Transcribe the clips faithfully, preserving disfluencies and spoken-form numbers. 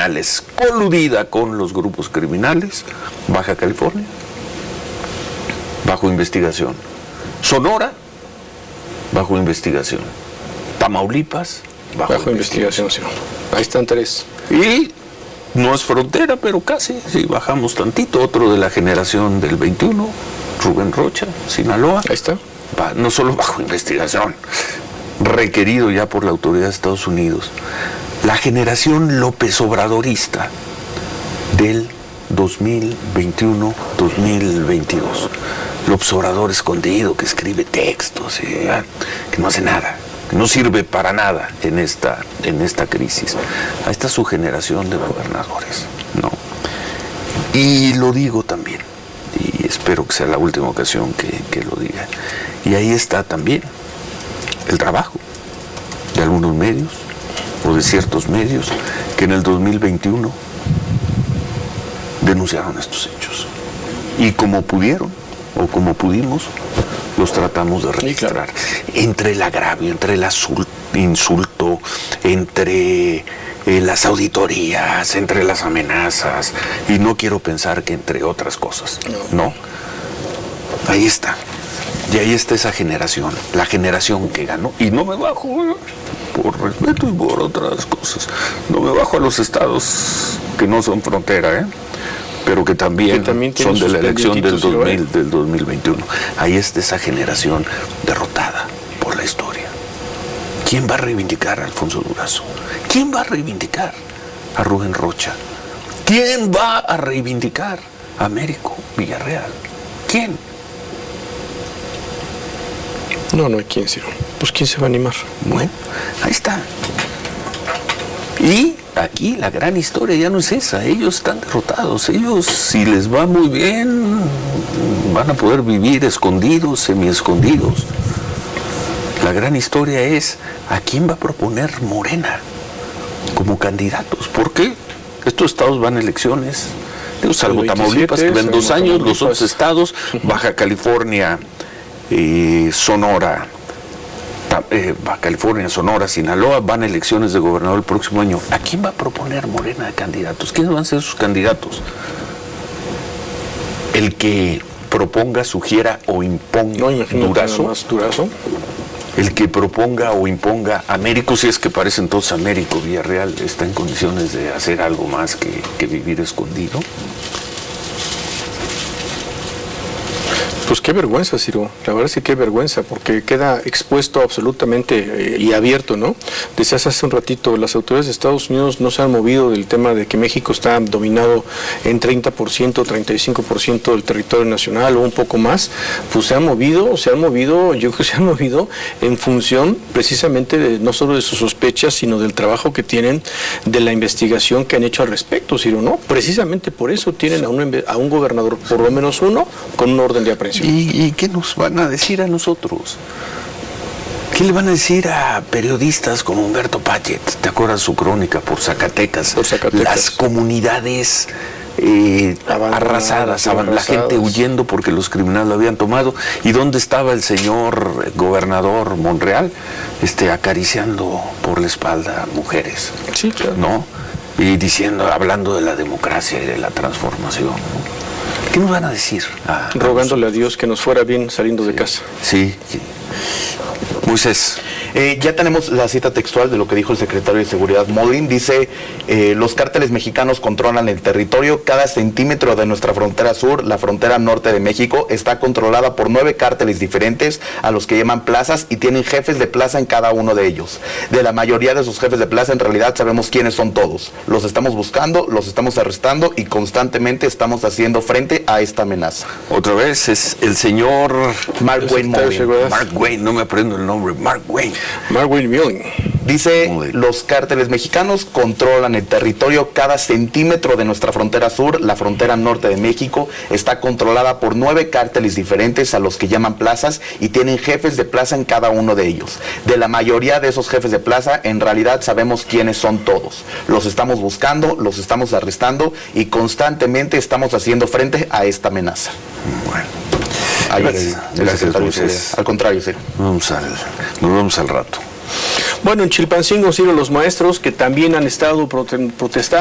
criminales, coludida con los grupos criminales. Baja California, bajo investigación. Sonora, bajo investigación. Tamaulipas, bajo, bajo investigación, sí. Ahí están tres. Y no es frontera, pero casi, sí, bajamos tantito. Otro de la generación del veintiuno, Rubén Rocha, Sinaloa. Ahí está. Va, no solo bajo investigación, requerido ya por la autoridad de Estados Unidos. La generación López Obradorista del dos mil veintiuno dos mil veintidós. López Obrador escondido, que escribe textos, eh, que no hace nada, que no sirve para nada en esta, en esta crisis. Ahí está su generación de gobernadores, ¿no? Y lo digo también, y espero que sea la última ocasión que, que lo diga. Y ahí está también el trabajo de algunos medios, o de ciertos medios, que en el dos mil veintiuno denunciaron estos hechos. Y como pudieron, o como pudimos, los tratamos de registrar. Sí, claro. Entre el agravio, entre el insulto, entre eh, las auditorías, entre las amenazas, y no quiero pensar que entre otras cosas, ¿no? Ahí está. Y ahí está esa generación, la generación que ganó. Y no me bajo, ¿eh? Por respeto y por otras cosas. No me bajo a los estados que no son frontera, ¿eh? Pero que también, que también son de la elección del, dos mil, del dos mil veintiuno. Ahí está esa generación derrotada por la historia. ¿Quién va a reivindicar a Alfonso Durazo? ¿Quién va a reivindicar a Rubén Rocha? ¿Quién va a reivindicar a Américo Villarreal? ¿Quién? No, no hay quien, Ciro. Pues ¿quién se va a animar? Bueno, ahí está. Y aquí la gran historia ya no es esa. Ellos están derrotados. Ellos, si les va muy bien, van a poder vivir escondidos, semi-escondidos. La gran historia es a quién va a proponer Morena como candidatos. ¿Por qué? Estos estados van a elecciones. Digo, salvo Tamaulipas, que ven dos años, los otros estados, Baja California, eh, Sonora, Eh, Baja California, Sonora, Sinaloa, van a elecciones de gobernador el próximo año. ¿A quién va a proponer Morena de candidatos? ¿Quiénes van a ser sus candidatos? El que proponga, sugiera o imponga no, Durazo. Más Durazo. El que proponga o imponga Américo, si es que parece entonces Américo Villarreal está en condiciones de hacer algo más que, que vivir escondido. Pues qué vergüenza, Ciro. La verdad es que qué vergüenza, porque queda expuesto absolutamente eh, y abierto, ¿no? Decías hace un ratito, las autoridades de Estados Unidos no se han movido del tema de que México está dominado en treinta por ciento, treinta y cinco por ciento del territorio nacional o un poco más. Pues se han movido, se han movido, yo creo que se han movido en función precisamente de, no solo de sus sospechas, sino del trabajo que tienen, de la investigación que han hecho al respecto, Ciro, ¿no? Precisamente por eso tienen a un, a un gobernador, por lo menos uno, con un orden de aprehensión. ¿Y, ¿Y qué nos van a decir a nosotros? ¿Qué le van a decir a periodistas como Humberto Paget? ¿Te acuerdas su crónica por Zacatecas? Por Zacatecas. Las comunidades eh, arrasadas, arrasadas, la gente huyendo porque los criminales lo habían tomado. ¿Y dónde estaba el señor gobernador Monreal? Este, acariciando por la espalda a mujeres. Sí, claro. ¿No? Y diciendo, hablando de la democracia y de la transformación, ¿no? ¿Qué nos van a decir? A, Rogándole a, a Dios que nos fuera bien saliendo sí, de casa. Sí. sí. Moisés. Eh, ya tenemos la cita textual de lo que dijo el secretario de Seguridad Molin. Dice, eh, los cárteles mexicanos controlan el territorio. Cada centímetro de nuestra frontera sur, la frontera norte de México, está controlada por nueve cárteles diferentes a los que llaman plazas y tienen jefes de plaza en cada uno de ellos. De la mayoría de esos jefes de plaza, en realidad sabemos quiénes son todos. Los estamos buscando, los estamos arrestando y constantemente estamos haciendo frente a esta amenaza. Otra vez es el señor Mark Wayne Molin. Mark Wayne, no me aprendo el nombre. Mark Wayne. Mark Wayne Molin. Dice, los cárteles mexicanos controlan el territorio. Cada centímetro de nuestra frontera sur, la frontera norte de México, está controlada por nueve cárteles diferentes a los que llaman plazas y tienen jefes de plaza en cada uno de ellos. De la mayoría de esos jefes de plaza, en realidad sabemos quiénes son todos. Los estamos buscando, los estamos arrestando y constantemente estamos haciendo frente a esta amenaza. Bueno. Ahí Gracias, el, el gracias, al contrario, sí. Vamos al, nos vemos al rato. Bueno, en Chilpancingo, Ciro, los maestros que también han estado protestando, los maestros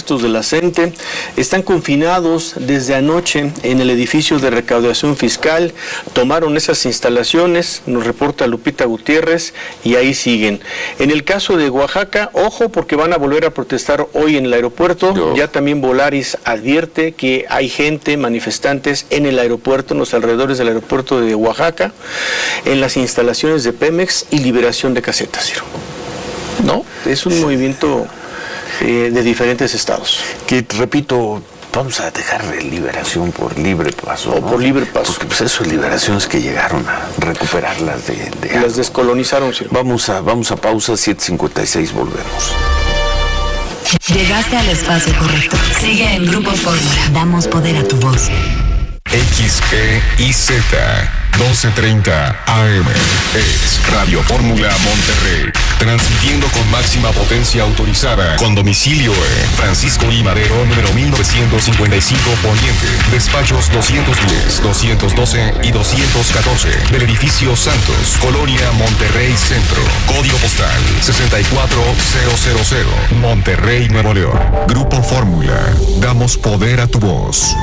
Impuestos de la CENTE están confinados desde anoche en el edificio de recaudación fiscal. Tomaron esas instalaciones, nos reporta Lupita Gutiérrez, y ahí siguen. En el caso de Oaxaca, ojo, porque van a volver a protestar hoy en el aeropuerto. No. Ya también Volaris advierte que hay gente, manifestantes en el aeropuerto, en los alrededores del aeropuerto de Oaxaca, en las instalaciones de Pemex y liberación de casetas, Ciro. ¿No? Es un sí. movimiento eh, de diferentes estados. Que, repito, vamos a dejar liberación por libre paso. O ¿no? por libre paso. Porque pues eso, liberaciones que llegaron a recuperarlas de, de Las algo. descolonizaron, Ciro. Vamos a, vamos a pausa, siete cincuenta y seis, volvemos. Llegaste al espacio correcto. Sigue en Grupo Fórmula. Damos poder a tu voz. X E I Z doce treinta A M es Radio Fórmula Monterrey, transmitiendo con máxima potencia autorizada, con domicilio en Francisco I. Madero, número mil novecientos cincuenta y cinco Poniente, despachos doscientos diez, doscientos doce y doscientos catorce, del edificio Santos, Colonia Monterrey Centro, código postal sesenta y cuatro mil, Monterrey, Nuevo León. Grupo Fórmula, damos poder a tu voz.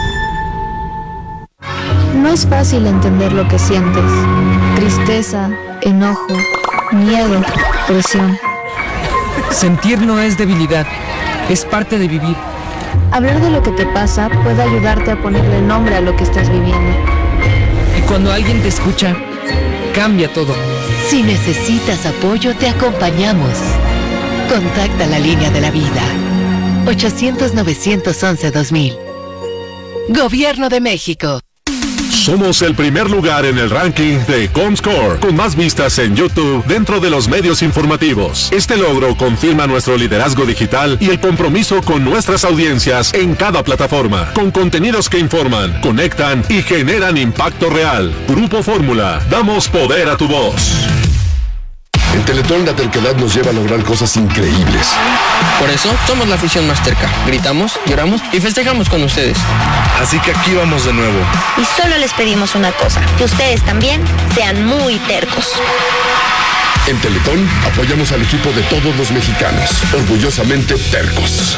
No es fácil entender lo que sientes. Tristeza, enojo, miedo, presión. Sentir no es debilidad, es parte de vivir. Hablar de lo que te pasa puede ayudarte a ponerle nombre a lo que estás viviendo. Y cuando alguien te escucha, cambia todo. Si necesitas apoyo, te acompañamos. Contacta la línea de la vida. ochocientos, novecientos once, dos mil. Gobierno de México. Somos el primer lugar en el ranking de Comscore, con más vistas en YouTube dentro de los medios informativos. Este logro confirma nuestro liderazgo digital y el compromiso con nuestras audiencias en cada plataforma, con contenidos que informan, conectan y generan impacto real. Grupo Fórmula, damos poder a tu voz. En Teletón la terquedad nos lleva a lograr cosas increíbles. Por eso somos la afición más terca. Gritamos, lloramos y festejamos con ustedes. Así que aquí vamos de nuevo. Y solo les pedimos una cosa, que ustedes también sean muy tercos. En Teletón apoyamos al equipo de todos los mexicanos, orgullosamente tercos.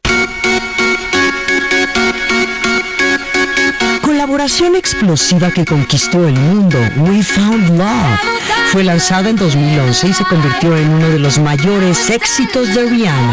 Colaboración explosiva que conquistó el mundo, We Found Love. Fue lanzada en dos mil once y se convirtió en uno de los mayores éxitos de Rihanna.